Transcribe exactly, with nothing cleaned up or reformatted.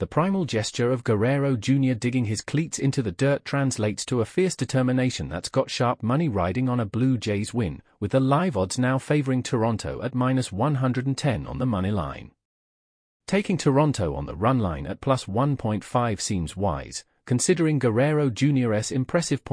The primal gesture of Guerrero Junior digging his cleats into the dirt translates to a fierce determination that's got sharp money riding on a Blue Jays win, with the live odds now favoring Toronto at minus one hundred ten on the money line. Taking Toronto on the run line at plus one point five seems wise, considering Guerrero Junior's impressive